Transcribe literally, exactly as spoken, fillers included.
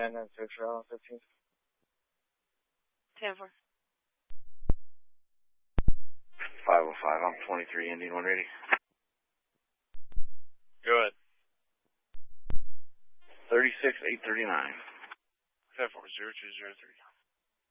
ten and six for Allen fifteen. ten four. five oh five, I'm twenty-three, Indian one ready. Go ahead. thirty-six, eight thirty-nine. seven four zero two zero three.